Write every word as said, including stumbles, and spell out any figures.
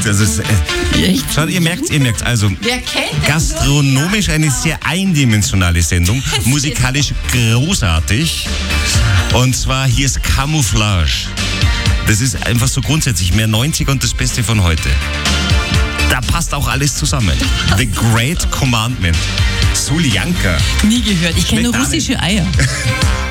Das ist, äh, schaut, ihr merkt, ihr merkt, also Wer kennt gastronomisch eine sehr eindimensionale Sendung, musikalisch großartig. Und zwar hier ist Camouflage. Das ist einfach so grundsätzlich mehr neunziger und das Beste von heute. Da passt auch alles zusammen. The Great Commandment. Suljanka. Nie gehört. Ich kenne nur Schmeckt russische Eier.